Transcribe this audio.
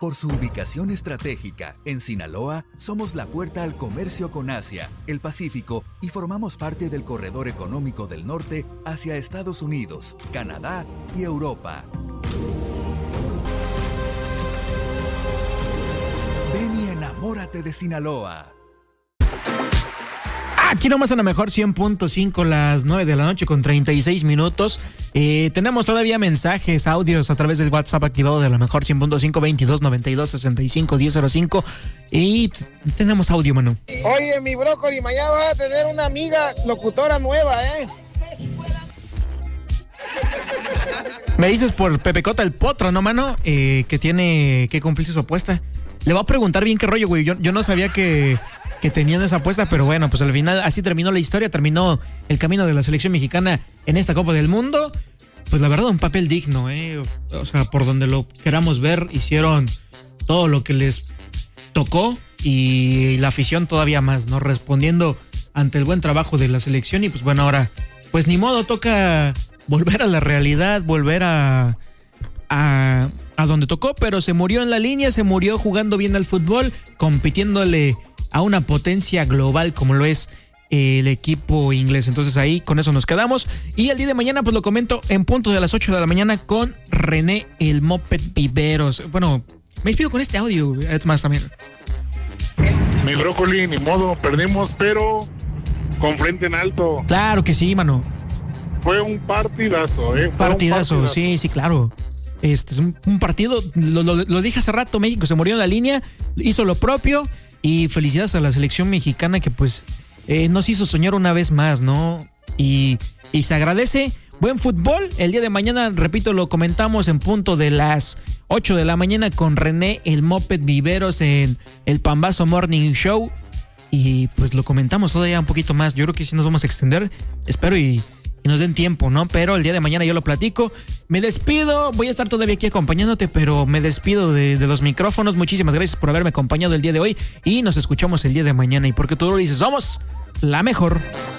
Por su ubicación estratégica, en Sinaloa, somos la puerta al comercio con Asia, el Pacífico y formamos parte del corredor económico del norte hacia Estados Unidos, Canadá y Europa. Ven y enamórate de Sinaloa. Aquí nomás en la mejor 100.5, las 9 de la noche con 36 minutos. Tenemos todavía mensajes, audios a través del WhatsApp activado de la mejor 100.5, 2292-65-1005. Y tenemos audio, mano. Oye, mi brócoli, mañana vas a tener una amiga locutora nueva, ¿eh? Me dices por Pepecota el Potro, ¿no, mano? Que tiene que cumplir su apuesta. Le voy a preguntar bien qué rollo, güey. Yo no sabía que tenían esa apuesta, pero bueno, pues al final así terminó la historia, terminó el camino de la selección mexicana en esta Copa del Mundo. Pues la verdad, un papel digno, o sea, por donde lo queramos ver, hicieron todo lo que les tocó y la afición todavía más, ¿no? Respondiendo ante el buen trabajo de la selección y pues bueno, ahora, pues ni modo, toca volver a la realidad, volver a donde tocó, pero se murió en la línea, se murió jugando bien al fútbol, compitiéndole a una potencia global como lo es el equipo inglés. Entonces ahí con eso nos quedamos. Y el día de mañana pues lo comento en punto de las 8 de la mañana con René el Moped Viveros. Bueno, me despido con este audio, es más también. Mi brócoli, ni modo, perdimos, pero con frente en alto. Claro que sí, mano. Fue un partidazo, Partidazo, sí, claro. Es un partido, lo dije hace rato, México se murió en la línea, hizo lo propio y felicidades a la selección mexicana que pues nos hizo soñar una vez más, ¿no? Y se agradece. Buen fútbol, el día de mañana, repito, lo comentamos en punto de las 8 de la mañana con René el Moped Viveros en el Pambazo Morning Show y pues lo comentamos todavía un poquito más. Yo creo que sí nos vamos a extender, espero y nos den tiempo, ¿no? Pero el día de mañana yo lo platico. Me despido, voy a estar todavía aquí acompañándote, pero me despido de los micrófonos. Muchísimas gracias por haberme acompañado el día de hoy y nos escuchamos el día de mañana. Y porque tú lo dices, somos la mejor.